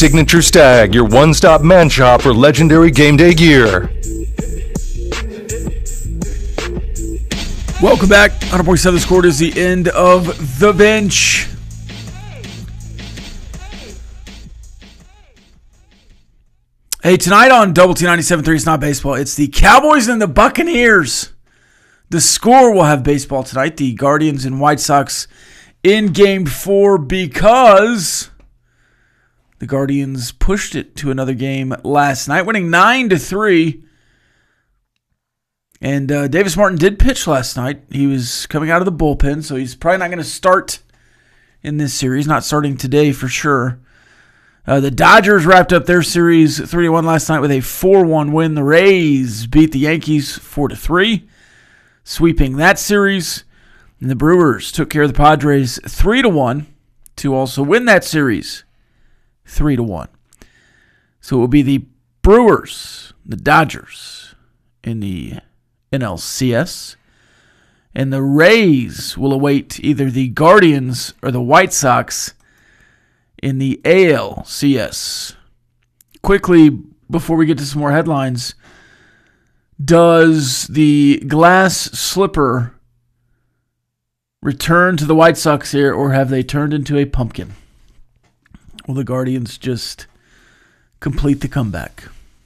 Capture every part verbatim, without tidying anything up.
Signature Stag, your one-stop man shop for legendary game day gear. Welcome back. one hundred point seven Score is the end of The Bench. Hey, tonight on Double T ninety-seven point three, it's not baseball. It's the Cowboys and the Buccaneers. The Score will have baseball tonight. The Guardians and White Sox in Game four because the Guardians pushed it to another game last night, winning nine to three. And uh, Davis Martin did pitch last night. He was coming out of the bullpen, so he's probably not going to start in this series. Not starting today for sure. Uh, the Dodgers wrapped up their series three to one last night with a four one win. The Rays beat the Yankees four to three, sweeping that series. And the Brewers took care of the Padres three to one to also win that series three to one. So it will be the Brewers, the Dodgers in the N L C S, and the Rays will await either the Guardians or the White Sox in the A L C S. Quickly, before we get to some more headlines, does the glass slipper return to the White Sox here, or have they turned into a pumpkin? Will the Guardians just complete the comeback?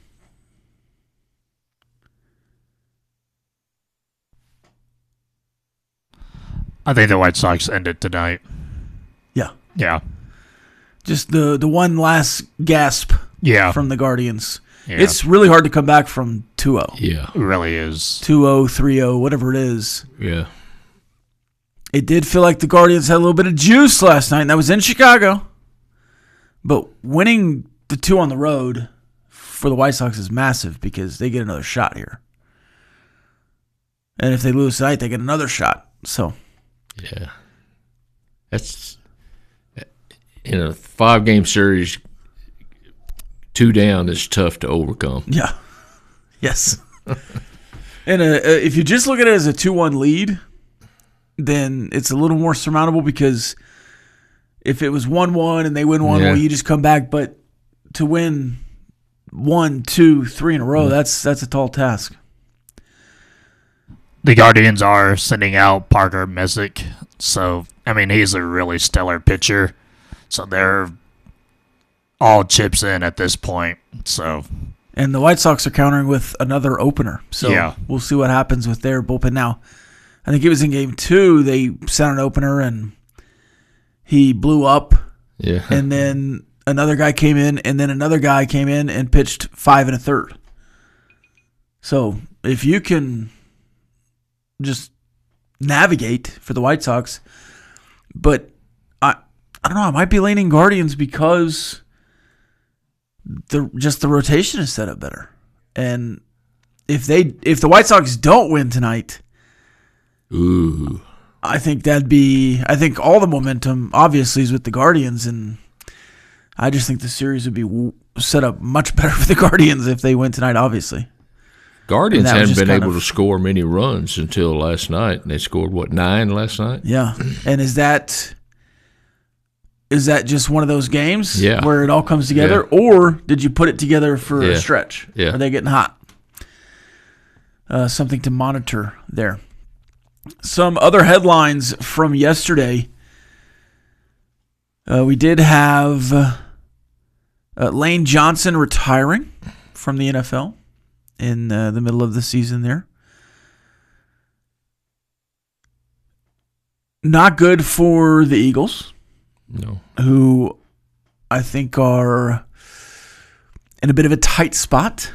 I think the White Sox end it tonight. Yeah. Yeah. Just the, the one last gasp yeah. from the Guardians. Yeah. It's really hard to come back from two oh. Yeah. It really is. two oh, three oh, whatever it is. Yeah. It did feel like the Guardians had a little bit of juice last night, and that was in Chicago. But winning the two on the road for the White Sox is massive because they get another shot here. And if they lose tonight, they get another shot. So, yeah. That's... In a five-game series, two down is tough to overcome. Yeah. Yes. and uh, if you just look at it as a two one lead, then it's a little more surmountable because if it was one one and they win one, yeah. well, you just come back. But to win one, two, three in a row, mm-hmm. that's that's a tall task. The Guardians are sending out Parker Messick. So, I mean, he's a really stellar pitcher. So they're all chips in at this point. So, and the White Sox are countering with another opener. So yeah. we'll see what happens with their bullpen now. I think it was in game two they sent an opener and he blew up. Yeah. And then another guy came in, and then another guy came in and pitched five and a third. So if you can just navigate for the White Sox, but I I don't know, I might be leaning Guardians because the just the rotation is set up better. And if they if the White Sox don't win tonight, ooh, I think that'd be I think all the momentum obviously is with the Guardians, and I just think the series would be set up much better for the Guardians if they win tonight, obviously. Guardians hadn't been able of, to score many runs until last night, and they scored, what, nine last night? Yeah. And is that is that just one of those games yeah. where it all comes together, yeah. or did you put it together for yeah. a stretch? Yeah. Are they getting hot? Uh, something to monitor there. Some other headlines from yesterday. Uh, we did have uh, Lane Johnson retiring from the N F L in uh, the middle of the season there. Not good for the Eagles. No. Who I think are in a bit of a tight spot.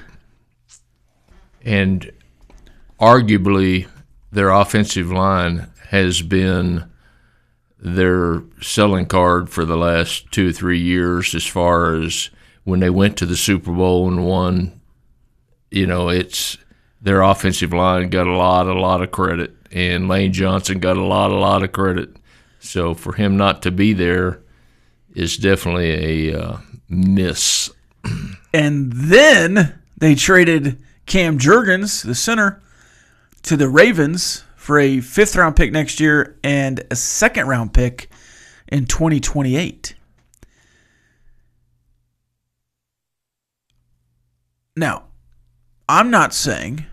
And arguably their offensive line has been their selling card for the last two or three years as far as when they went to the Super Bowl and won. You know, it's their offensive line got a lot, a lot of credit, and Lane Johnson got a lot, a lot of credit. So for him not to be there is definitely a uh, miss. And then they traded Cam Jurgens, the center, to the Ravens for a fifth-round pick next year and a second-round pick in twenty twenty-eight. Now, I'm not saying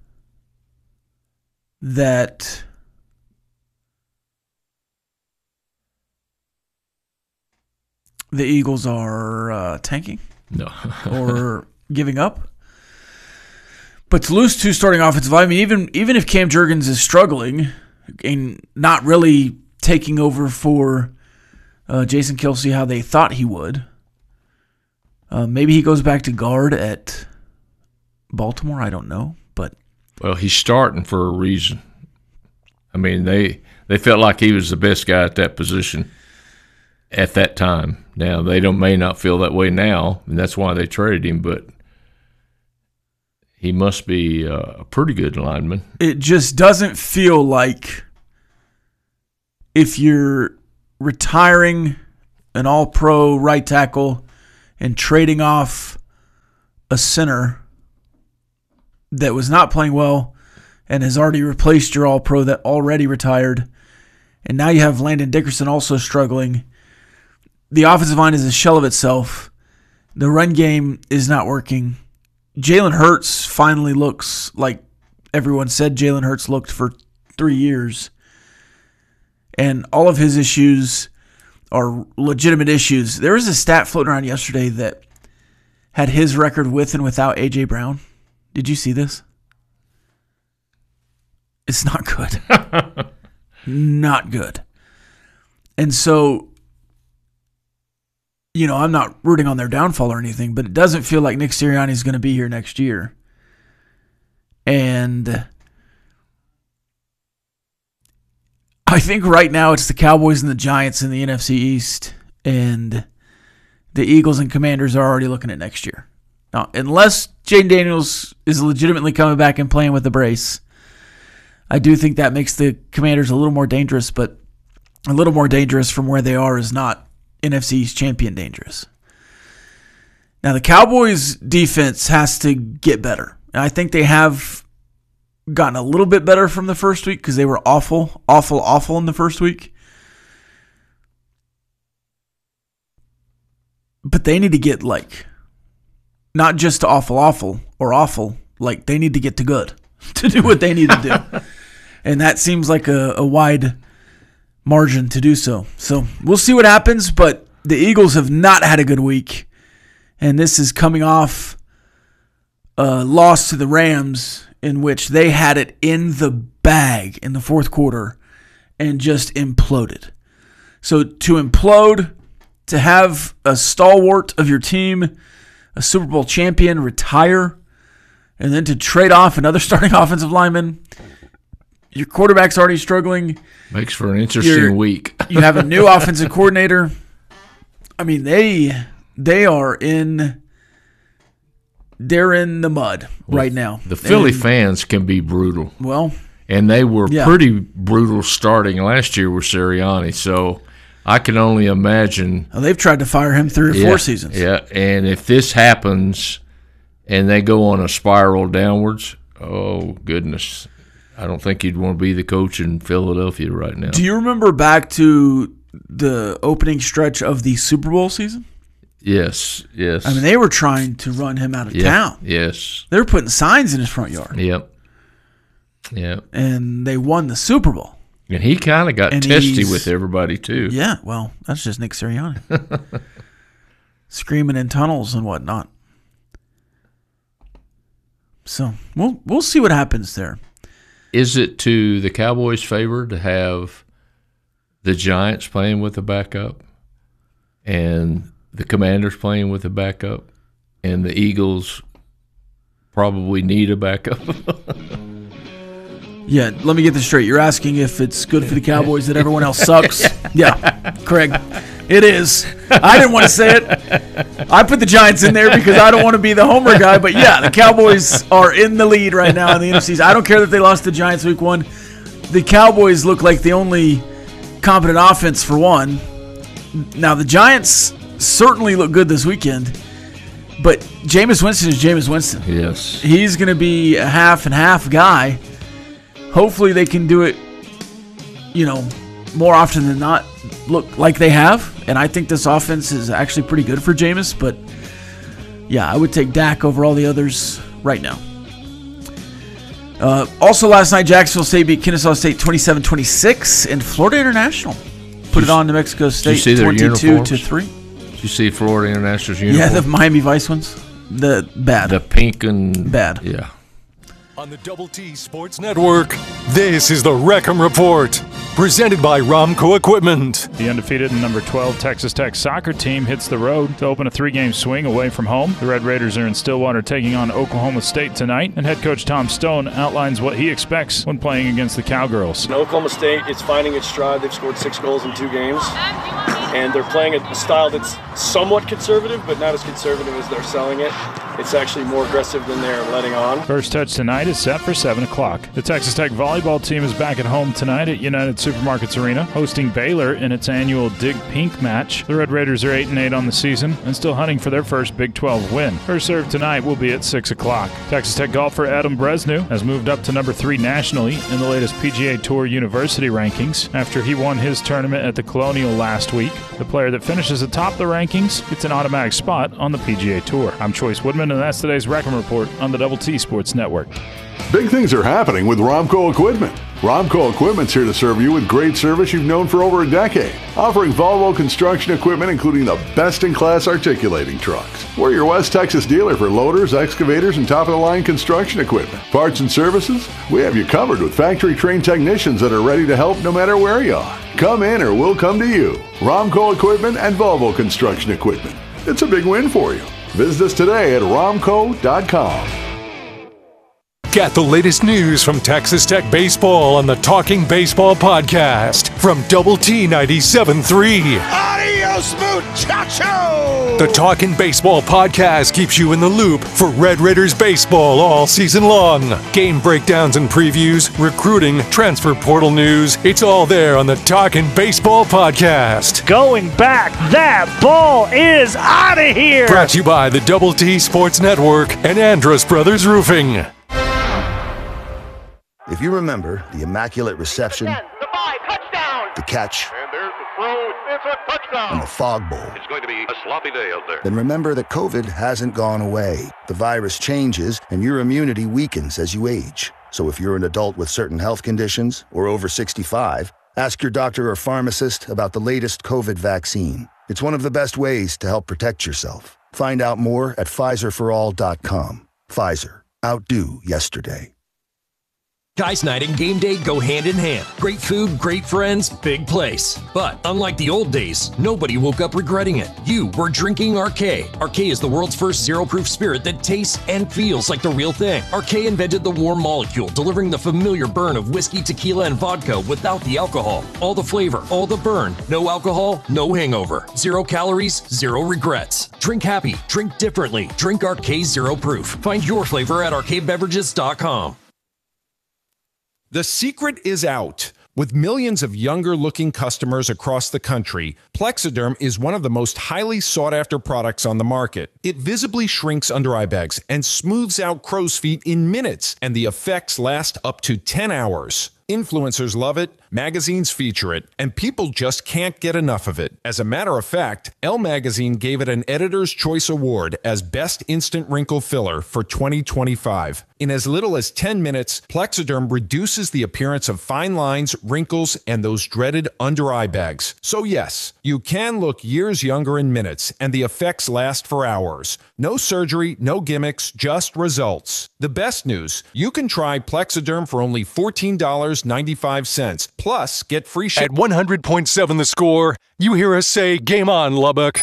that the Eagles are uh, tanking No. or giving up. But to lose two starting offensive linemen, I mean, even even if Cam Jurgens is struggling and not really taking over for uh, Jason Kelce how they thought he would, uh, maybe he goes back to guard at Baltimore. I don't know, but Well, he's starting for a reason. I mean, they they felt like he was the best guy at that position at that time. Now, they don't may not feel that way now, and that's why they traded him, but he must be uh, a pretty good lineman. it just doesn't feel like if you're retiring an all-pro right tackle and trading off a center that was not playing well and has already replaced your all-pro that already retired, and now you have Landon Dickerson also struggling. The offensive line is a shell of itself. The run game is not working. Jalen Hurts finally looks like everyone said Jalen Hurts looked for three years. And all of his issues are legitimate issues. There was a stat floating around yesterday that had his record with and without A J. Brown. Did you see this? It's not good. Not good. And so, you know, I'm not rooting on their downfall or anything, but it doesn't feel like Nick Sirianni is going to be here next year. And I think right now it's the Cowboys and the Giants in the N F C East, and the Eagles and Commanders are already looking at next year. Now, unless Jaden Daniels is legitimately coming back and playing with the brace, I do think that makes the Commanders a little more dangerous, but a little more dangerous from where they are is not N F C East champion dangerous. Now, the Cowboys' defense has to get better. And I think they have gotten a little bit better from the first week because they were awful, awful, awful in the first week. But they need to get, like, not just to awful, awful, or awful. Like, they need to get to good to do what they need to do. And that seems like a, a wide margin to do so. So we'll see what happens, but the Eagles have not had a good week, and this is coming off a loss to the Rams in which they had it in the bag in the fourth quarter and just imploded. So to implode, to have a stalwart of your team, a Super Bowl champion, retire, and then to trade off another starting offensive lineman, your quarterback's already struggling. Makes for an interesting You're, week. You have a new offensive coordinator. I mean, they they are in they're in the mud Well, right now. The Philly and, fans can be brutal, well, and they were yeah. pretty brutal starting last year with Sirianni. So I can only imagine. well, they've tried to fire him three or Yeah, four seasons. Yeah, and if this happens and they go on a spiral downwards, oh goodness. I don't think you'd want to be the coach in Philadelphia right now. Do you remember back to the opening stretch of the Super Bowl season? Yes, yes. I mean, they were trying to run him out of Yep, town. Yes. They were putting signs in his front yard. Yep. Yep. And they won the Super Bowl. And he kind of got And testy he's- with everybody too. Yeah, well, that's just Nick Sirianni. Screaming in tunnels and whatnot. So we'll we'll see what happens there. Is it to the Cowboys' favor to have the Giants playing with a backup and the Commanders playing with a backup and the Eagles probably need a backup? Yeah, let me get this straight. You're asking if it's good for the Cowboys that everyone else sucks? Yeah, Craig, it is. I didn't want to say it. I put the Giants in there because I don't want to be the homer guy. But yeah, the Cowboys are in the lead right now in the N F C. I don't care that they lost the Giants week one. The Cowboys look like the only competent offense for one. Now, the Giants certainly look good this weekend. But Jameis Winston is Jameis Winston. Yes. He's going to be a half and half guy. Hopefully they can do it, you know, more often than not, look like they have. And I think this offense is actually pretty good for Jameis. But Yeah, I would take Dak over all the others right now. Uh, also last night, Jacksonville State beat Kennesaw State twenty-seven twenty-six, and Florida International put it on New Mexico State twenty-two to three. Did you see Florida International's uniform? Yeah, the Miami Vice ones. The bad. The pink and... Bad. Yeah. On the Double T Sports Network, this is the Wreckham Report, presented by Romco Equipment. The undefeated and number twelve Texas Tech soccer team hits the road to open a three-game swing away from home. The Red Raiders are in Stillwater taking on Oklahoma State tonight, and head coach Tom Stone outlines what he expects when playing against the Cowgirls. And Oklahoma State is finding its stride. They've scored six goals in two games, and they're playing a style that's somewhat conservative, but not as conservative as they're selling it. It's actually more aggressive than they're letting on. First touch tonight is set for seven o'clock. The Texas Tech volleyball team is back at home tonight at United Supermarkets Arena, hosting Baylor in its annual Dig Pink match. The Red Raiders are eight and eight on the season and still hunting for their first Big twelve win. First serve tonight will be at six o'clock. Texas Tech golfer Adam Bresnew has moved up to number three nationally in the latest P G A Tour University rankings after he won his tournament at the Colonial last week. The player that finishes atop the rankings gets an automatic spot on the P G A Tour. I'm Choice Woodman, and that's today's Wreckham Report on the Double T Sports Network. Big things are happening with Romco Equipment. Romco Equipment's here to serve you with great service you've known for over a decade, offering Volvo construction equipment including the best-in-class articulating trucks. We're your West Texas dealer for loaders, excavators, and top-of-the-line construction equipment. Parts and services? We have you covered with factory-trained technicians that are ready to help no matter where you are. Come in or we'll come to you. Romco Equipment and Volvo construction equipment. It's a big win for you. Visit us today at romco dot com. Get the latest news from Texas Tech baseball on the Talking Baseball podcast from Double T ninety-seven point three. Adios, muchacho! The Talking Baseball podcast keeps you in the loop for Red Raiders baseball all season long. Game breakdowns and previews, recruiting, transfer portal news. It's all there on the Talking Baseball podcast. Going back, that ball is out of here! Brought to you by the Double T Sports Network and Andrus Brothers Roofing. If you remember the Immaculate Reception, ten, the five, touchdown. the catch, and there's the throw, it's a touchdown. and the Fog Bowl, It's going to be a sloppy day out there. then remember that COVID hasn't gone away. The virus changes, and your immunity weakens as you age. So if you're an adult with certain health conditions or over sixty-five, ask your doctor or pharmacist about the latest COVID vaccine. It's one of the best ways to help protect yourself. Find out more at Pfizer for all dot com. Pfizer. Outdo yesterday. Guys Night and Game Day go hand in hand. Great food, great friends, big place. But unlike the old days, nobody woke up regretting it. You were drinking R K. R K is the world's first zero-proof spirit that tastes and feels like the real thing. R K invented the warm molecule, delivering the familiar burn of whiskey, tequila, and vodka without the alcohol. All the flavor, all the burn. No alcohol, no hangover. Zero calories, zero regrets. Drink happy, drink differently. Drink R K Zero Proof. Find your flavor at R K beverages dot com. The secret is out. With millions of younger-looking customers across the country, Plexiderm is one of the most highly sought-after products on the market. It visibly shrinks under-eye bags and smooths out crow's feet in minutes, and the effects last up to ten hours. Influencers love it, magazines feature it, and people just can't get enough of it. As a matter of fact, Elle Magazine gave it an Editor's Choice Award as Best Instant Wrinkle Filler for twenty twenty-five. In as little as ten minutes, Plexiderm reduces the appearance of fine lines, wrinkles, and those dreaded under-eye bags. So yes, you can look years younger in minutes, and the effects last for hours. No surgery, no gimmicks, just results. The best news, you can try Plexiderm for only fourteen dollars and ninety-five cents. Plus, get free shipping. At one hundred point seven The Score, you hear us say, "Game on, Lubbock."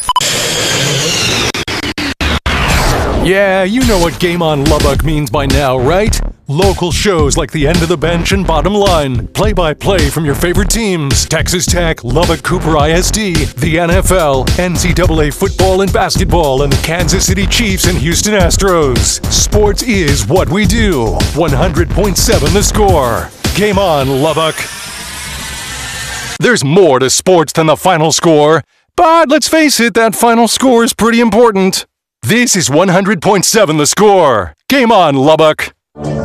Yeah, you know what Game on Lubbock means by now, right? Local shows like The End of the Bench and Bottom Line. Play-by-play from your favorite teams. Texas Tech, Lubbock Cooper I S D, the N F L, N C double A football and basketball, and the Kansas City Chiefs and Houston Astros. Sports is what we do. one hundred point seven The Score. Game on, Lubbock. There's more to sports than the final score, but let's face it, that final score is pretty important. This is one hundred point seven The Score. Game on, Lubbock.